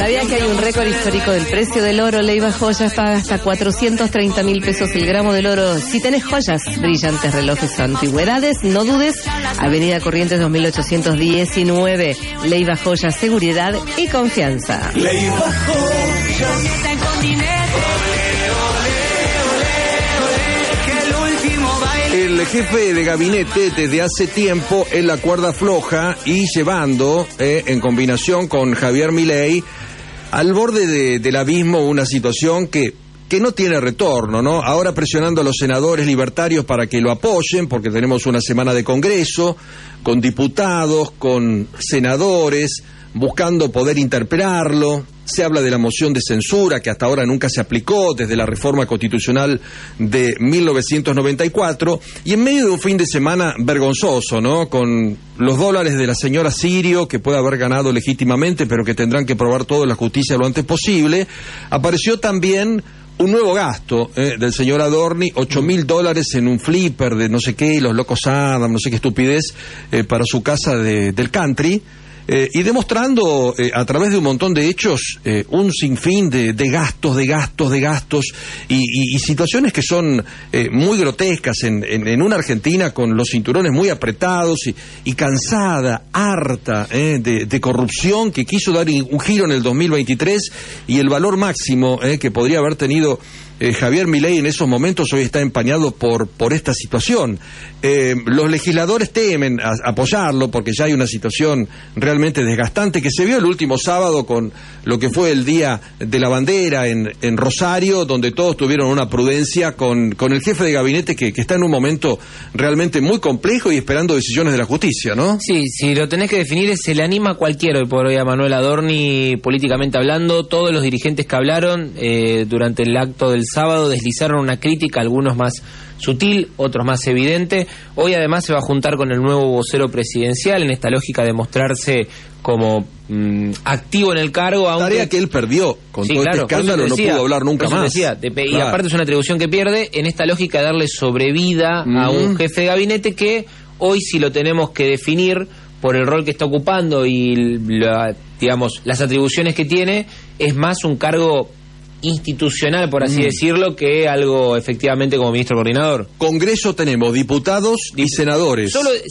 ¿Sabía que hay un récord histórico del precio del oro? Leiva Joyas paga hasta 430.000 pesos el gramo del oro. Si tenés joyas, brillantes, relojes, antigüedades, no dudes. Avenida Corrientes 2819. Leiva Joyas, seguridad y confianza. Leiva Joyas. El jefe de gabinete desde hace tiempo en la cuerda floja y llevando, en combinación con Javier Milei, al borde del abismo una situación que no tiene retorno, ¿no? Ahora presionando a los senadores libertarios para que lo apoyen, porque tenemos una semana de Congreso, con diputados, con senadores, buscando poder interpelarlo. Se habla de la moción de censura, que hasta ahora nunca se aplicó desde la reforma constitucional de 1994, y en medio de un fin de semana vergonzoso, ¿no? Con los dólares de la señora Sirio, que puede haber ganado legítimamente, pero que tendrán que probar todo en la justicia lo antes posible, apareció también un nuevo gasto del señor Adorni, $8.000 en un flipper de no sé qué, los locos Adam, no sé qué estupidez, para su casa del country. Y demostrando a través de un montón de hechos un sinfín de gastos y situaciones que son muy grotescas en una Argentina con los cinturones muy apretados y cansada, harta de corrupción, que quiso dar un giro en el 2023, y el valor máximo que podría haber tenido Javier Milei en esos momentos hoy está empañado por esta situación. Los legisladores temen apoyarlo porque ya hay una situación realmente desgastante que se vio el último sábado con lo que fue el Día de la Bandera en Rosario, donde todos tuvieron una prudencia con el jefe de gabinete que está en un momento realmente muy complejo y esperando decisiones de la justicia, ¿no? Sí, si lo tenés que definir, se le anima a cualquiera hoy por hoy a Manuel Adorni, políticamente hablando. Todos los dirigentes que hablaron durante el acto del sábado deslizaron una crítica, algunos más sutil, otros más evidente. Hoy además se va a juntar con el nuevo vocero presidencial en esta lógica de mostrarse como activo en el cargo. Aunque... Tarea que él perdió con todo este escándalo, no pudo hablar nunca más. Claro. Y aparte es una atribución que pierde en esta lógica de darle sobrevida a un jefe de gabinete que hoy, si lo tenemos que definir por el rol que está ocupando y las atribuciones que tiene, es más un cargo institucional, por así decirlo, que algo efectivamente como ministro coordinador. Congreso tenemos diputados y senadores.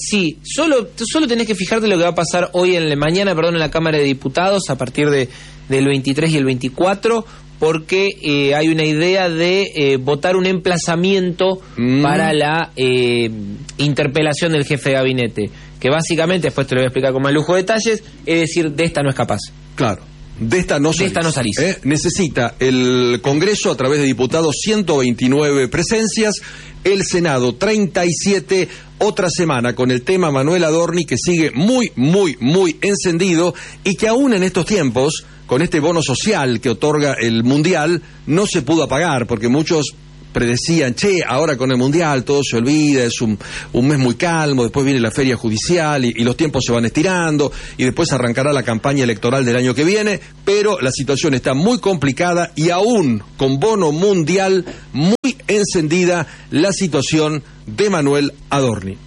Solo tenés que fijarte lo que va a pasar hoy mañana en la Cámara de Diputados a partir del 23 y el 24, porque hay una idea de votar un emplazamiento para la interpelación del jefe de gabinete, que básicamente, después te lo voy a explicar con más lujo de detalles, es decir, de esta no es capaz. Claro. De esta no salís. Necesita el Congreso, a través de diputados, 129 presencias, el Senado 37, otra semana con el tema Manuel Adorni, que sigue muy, muy, muy encendido, y que aún en estos tiempos, con este bono social que otorga el Mundial, no se pudo apagar, porque muchos predecían, ahora con el Mundial todo se olvida, es un mes muy calmo, después viene la feria judicial y los tiempos se van estirando, y después arrancará la campaña electoral del año que viene, pero la situación está muy complicada y aún con bono mundial muy encendida la situación de Manuel Adorni.